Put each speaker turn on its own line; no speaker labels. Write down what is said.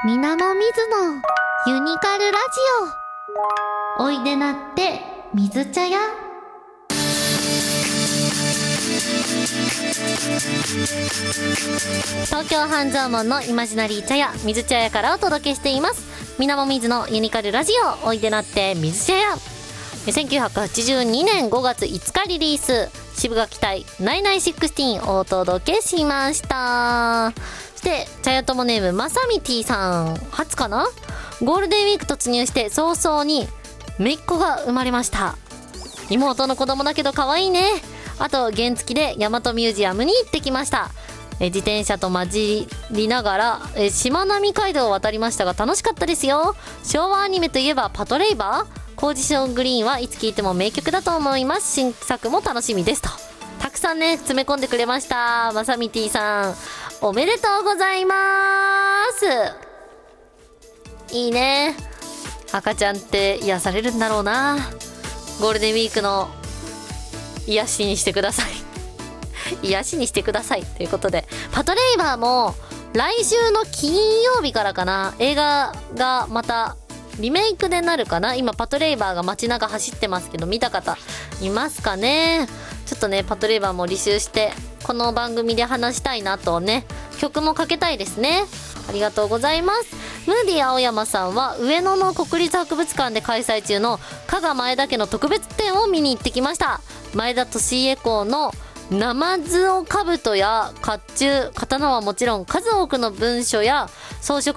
みなもみずのユニカルラジオ。おいでなって水茶屋。東京半蔵門のイマジナリー茶屋水茶屋からお届けしています。みなもみずのユニカルラジオ、おいでなって水茶屋。1982年5月5日リリース、渋垣隊9916をお届けしました。そして茶屋友ネームまさみティさん、初かな、ゴールデンウィーク突入して早々に姪っ子が生まれました。妹の子供だけど可愛いね。あと原付で大和ミュージアムに行ってきました。自転車と混じりながらしまなみ海道を渡りましたが楽しかったですよ。昭和アニメといえばパトレイバー、コージショングリーンはいつ聴いても名曲だと思います。新作も楽しみですと、たくさんね詰め込んでくれました。まさみティさん、おめでとうございます。いいね、赤ちゃんって癒されるんだろうな。ゴールデンウィークの癒しにしてください癒しにしてくださいということで、パトレイバーも来週の金曜日からかな、映画がまたリメイクでなるかな。今パトレイバーが街中走ってますけど、見た方いますかね。ちょっとねパトレイバーも履修してこの番組で話したいなとね、曲もかけたいですね。ありがとうございます。ムーディ青山さんは上野の国立博物館で開催中の加賀前田家の特別展を見に行ってきました。前田利家公のナマズオ兜や甲冑、刀はもちろん数多くの文書や装飾